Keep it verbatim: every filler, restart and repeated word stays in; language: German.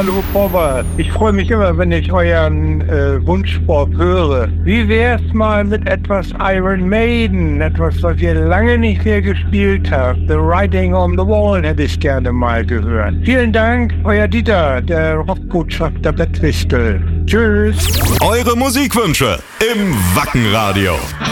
Hallo Robert, ich freue mich immer, wenn ich euren äh, Wunschsport höre. Wie wär's mal mit etwas Iron Maiden, etwas, was ihr lange nicht mehr gespielt habt? The Writing on the Wall hätte ich gerne mal gehört. Vielen Dank, euer Dieter, der Rockbotschafter Bettwistel. Tschüss. Eure Musikwünsche im Wackenradio.